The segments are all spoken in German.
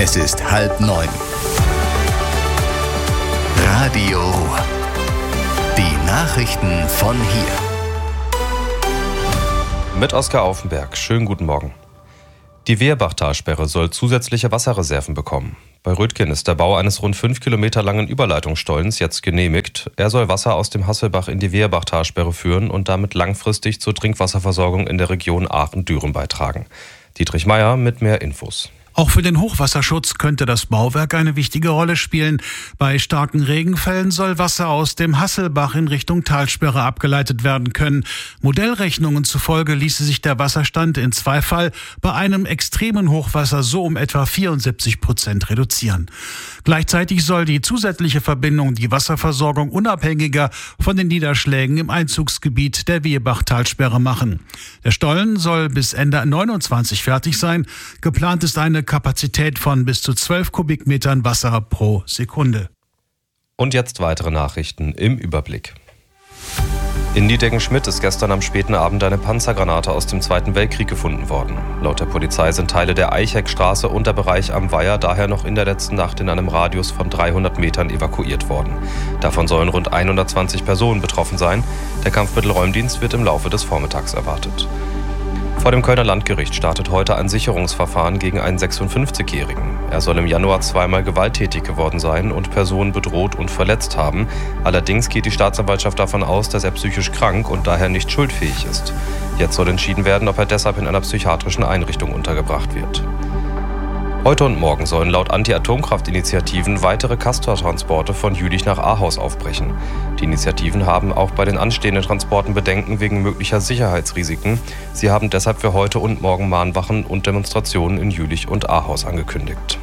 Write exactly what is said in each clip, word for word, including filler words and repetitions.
Es ist halb neun. Radio Ruhr. Die Nachrichten von hier. Mit Oskar Aufenberg. Schönen guten Morgen. Die Weherbach-Talsperre soll zusätzliche Wasserreserven bekommen. Bei Rötgen ist der Bau eines rund fünf Kilometer langen Überleitungsstollens jetzt genehmigt. Er soll Wasser aus dem Hasselbach in die Weherbach-Talsperre führen und damit langfristig zur Trinkwasserversorgung in der Region Aachen-Düren beitragen. Dietrich Meier mit mehr Infos. Auch für den Hochwasserschutz könnte das Bauwerk eine wichtige Rolle spielen. Bei starken Regenfällen soll Wasser aus dem Hasselbach in Richtung Talsperre abgeleitet werden können. Modellrechnungen zufolge ließe sich der Wasserstand in Zweifall bei einem extremen Hochwasser so um etwa vierundsiebzig Prozent reduzieren. Gleichzeitig soll die zusätzliche Verbindung die Wasserversorgung unabhängiger von den Niederschlägen im Einzugsgebiet der Wehebach-Talsperre machen. Der Stollen soll bis Ende neunundzwanzig fertig sein. Geplant ist eine Kapazität von bis zu zwölf Kubikmetern Wasser pro Sekunde. Und jetzt weitere Nachrichten im Überblick. In Niedecken-Schmidt ist gestern am späten Abend eine Panzergranate aus dem Zweiten Weltkrieg gefunden worden. Laut der Polizei sind Teile der Eicheckstraße und der Bereich am Weiher daher noch in der letzten Nacht in einem Radius von dreihundert Metern evakuiert worden. Davon sollen rund hundertzwanzig Personen betroffen sein. Der Kampfmittelräumdienst wird im Laufe des Vormittags erwartet. Vor dem Kölner Landgericht startet heute ein Sicherungsverfahren gegen einen sechsundfünfzigjährigen. Er soll im Januar zweimal gewalttätig geworden sein und Personen bedroht und verletzt haben. Allerdings geht die Staatsanwaltschaft davon aus, dass er psychisch krank und daher nicht schuldfähig ist. Jetzt soll entschieden werden, ob er deshalb in einer psychiatrischen Einrichtung untergebracht wird. Heute und morgen sollen laut Anti-Atomkraft-Initiativen weitere Castor-Transporte von Jülich nach Ahaus aufbrechen. Die Initiativen haben auch bei den anstehenden Transporten Bedenken wegen möglicher Sicherheitsrisiken. Sie haben deshalb für heute und morgen Mahnwachen und Demonstrationen in Jülich und Ahaus angekündigt.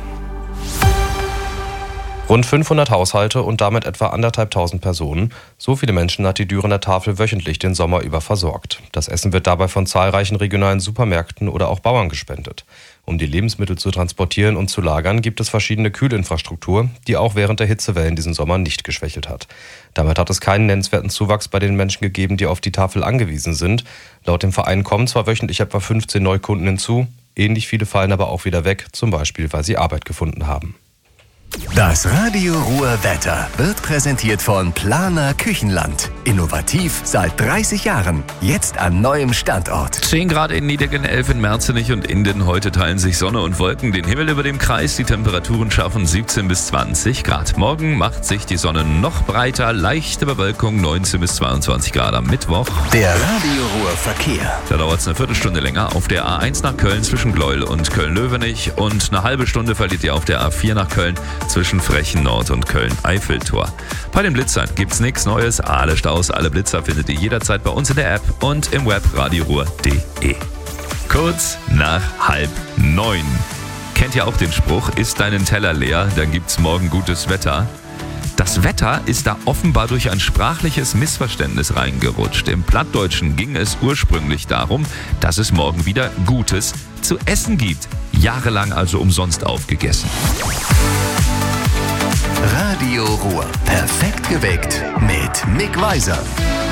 Rund fünfhundert Haushalte und damit etwa anderthalbtausend Personen. So viele Menschen hat die Dürener Tafel wöchentlich den Sommer über versorgt. Das Essen wird dabei von zahlreichen regionalen Supermärkten oder auch Bauern gespendet. Um die Lebensmittel zu transportieren und zu lagern, gibt es verschiedene Kühlinfrastruktur, die auch während der Hitzewellen diesen Sommer nicht geschwächelt hat. Damit hat es keinen nennenswerten Zuwachs bei den Menschen gegeben, die auf die Tafel angewiesen sind. Laut dem Verein kommen zwar wöchentlich etwa fünfzehn Neukunden hinzu, ähnlich viele fallen aber auch wieder weg, zum Beispiel, weil sie Arbeit gefunden haben. Das Radio Ruhr Wetter wird präsentiert von Planer Küchenland. Innovativ seit dreißig Jahren. Jetzt an neuem Standort. zehn Grad in Niedecken, elf in Merzenich und Inden. Heute teilen sich Sonne und Wolken den Himmel über dem Kreis. Die Temperaturen schaffen siebzehn bis zwanzig Grad. Morgen macht sich die Sonne noch breiter. Leichte Bewölkung, neunzehn bis zweiundzwanzig Grad am Mittwoch. Der Radio Ruhr Verkehr. Da dauert es eine Viertelstunde länger auf der A eins nach Köln zwischen Gleuel und Köln-Löwenich. Und eine halbe Stunde verliert ihr auf der A vier nach Köln zwischen Frechen Nord und Köln-Eiffeltor. Bei den Blitzern gibt's nichts Neues. Alle Staus, alle Blitzer findet ihr jederzeit bei uns in der App und im Web radioruhr punkt de. Kurz nach halb neun. Kennt ihr auch den Spruch, isst deinen Teller leer, dann gibt's morgen gutes Wetter? Das Wetter ist da offenbar durch ein sprachliches Missverständnis reingerutscht. Im Plattdeutschen ging es ursprünglich darum, dass es morgen wieder Gutes zu essen gibt. Jahrelang also umsonst aufgegessen. Radio Ruhr. Perfekt geweckt mit Mick Weiser.